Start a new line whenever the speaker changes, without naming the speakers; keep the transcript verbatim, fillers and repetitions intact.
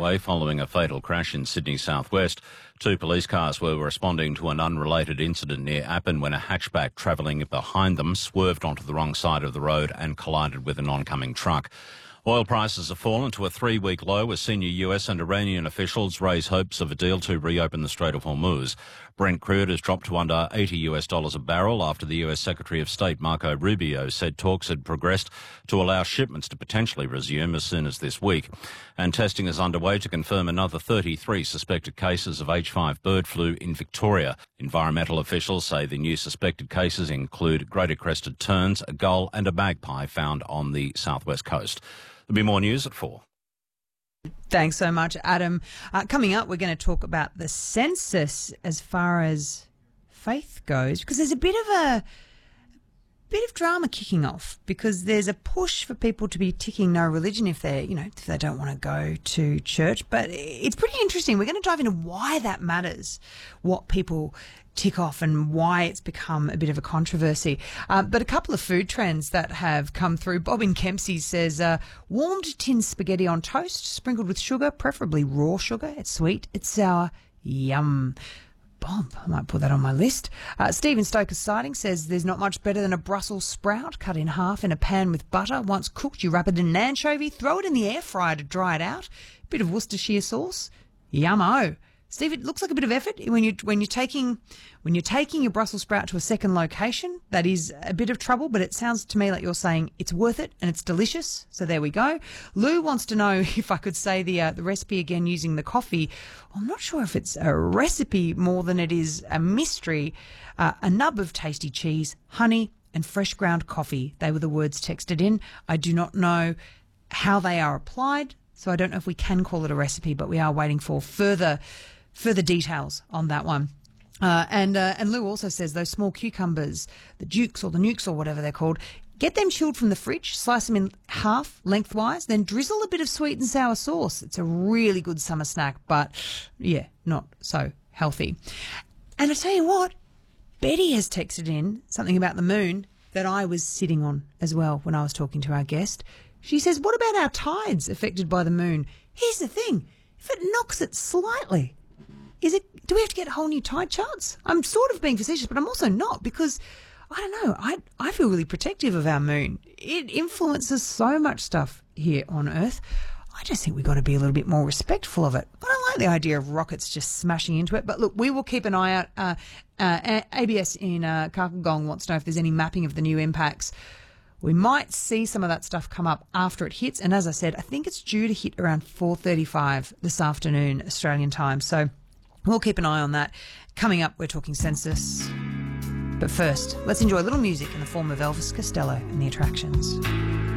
Freeway following a fatal crash in Sydney southwest. Two police cars were responding to an unrelated incident near Appin when a hatchback travelling behind them swerved onto the wrong side of the road and collided with an oncoming truck. Oil prices have fallen to a three-week low as senior U S and Iranian officials raise hopes of a deal to reopen the Strait of Hormuz. Brent crude has dropped to under eighty US dollars a barrel after the U S Secretary of State Marco Rubio said talks had progressed to allow shipments to potentially resume as soon as this week. And testing is underway to confirm another thirty-three suspected cases of H five bird flu in Victoria. Environmental officials say the new suspected cases include greater crested terns, a gull and a magpie found on the southwest coast. There'll be more news at four.
Thanks so much, Adam. Uh, coming up, we're going to talk about the census as far as faith goes, because there's a bit of a bit of drama kicking off, because there's a push for people to be ticking no religion if they, you know, if they don't want to go to church. But it's pretty interesting. We're going to dive into why that matters, what people tick off and why it's become a bit of a controversy. Uh, but a couple of food trends that have come through. Bob in Kempsey says uh, warmed tin spaghetti on toast, sprinkled with sugar, preferably raw sugar. It's sweet, it's sour, yum. Bob, I might put that on my list. Uh, Stephen Stoker's Siding says there's not much better than a Brussels sprout cut in half in a pan with butter. Once cooked, you wrap it in an anchovy, throw it in the air fryer to dry it out. Bit of Worcestershire sauce, yummo. Steve, it looks like a bit of effort when you when you're taking when you're taking your Brussels sprout to a second location. That is a bit of trouble, but it sounds to me like you're saying it's worth it and it's delicious. So there we go. Lou wants to know if I could say the uh, the recipe again using the coffee. I'm not sure if it's a recipe more than it is a mystery. Uh, a nub of tasty cheese, honey, and fresh ground coffee. They were the words texted in. I do not know how they are applied, so I don't know if we can call it a recipe, but we are waiting for further. Further details on that one. Uh, and uh, and Lou also says those small cucumbers, the dukes or the nukes or whatever they're called, get them chilled from the fridge, slice them in half lengthwise, then drizzle a bit of sweet and sour sauce. It's a really good summer snack, but yeah, not so healthy. And I tell you what, Betty has texted in something about the moon that I was sitting on as well when I was talking to our guest. She says, what about our tides affected by the moon? Here's the thing, if it knocks it slightly, Is it? Do we have to get whole new tide charts? I'm sort of being facetious, but I'm also not, because I don't know. I I feel really protective of our moon. It influences so much stuff here on Earth. I just think we've got to be a little bit more respectful of it. I don't like the idea of rockets just smashing into it. But look, we will keep an eye out. Uh, uh, A B S in uh, Karkagong wants to know if there's any mapping of the new impacts. We might see some of that stuff come up after it hits. And as I said, I think it's due to hit around four thirty-five this afternoon, Australian time. So we'll keep an eye on that. Coming up, we're talking census. But first, let's enjoy a little music in the form of Elvis Costello and the Attractions.